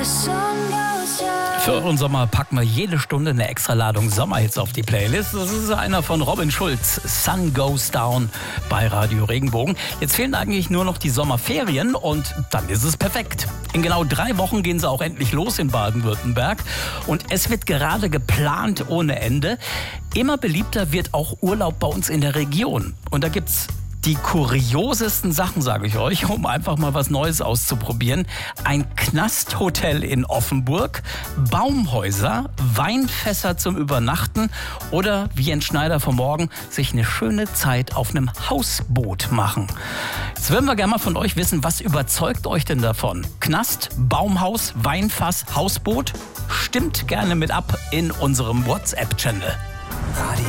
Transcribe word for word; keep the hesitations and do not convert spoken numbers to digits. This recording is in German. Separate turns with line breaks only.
Für euren Sommer packen wir jede Stunde eine extra Ladung Sommerhits auf die Playlist. Das ist einer von Robin Schulz, Sun Goes Down bei Radio Regenbogen. Jetzt fehlen eigentlich nur noch die Sommerferien und dann ist es perfekt. In genau drei Wochen gehen sie auch endlich los in Baden-Württemberg und es wird gerade geplant ohne Ende. Immer beliebter wird auch Urlaub bei uns in der Region und da gibt's die kuriosesten Sachen, sage ich euch, um einfach mal was Neues auszuprobieren. Ein Knasthotel in Offenburg, Baumhäuser, Weinfässer zum Übernachten oder, wie Jens Schneider vom Morgen, sich eine schöne Zeit auf einem Hausboot machen. Jetzt würden wir gerne mal von euch wissen, was überzeugt euch denn davon? Knast, Baumhaus, Weinfass, Hausboot? Stimmt gerne mit ab in unserem WhatsApp-Channel.
Radio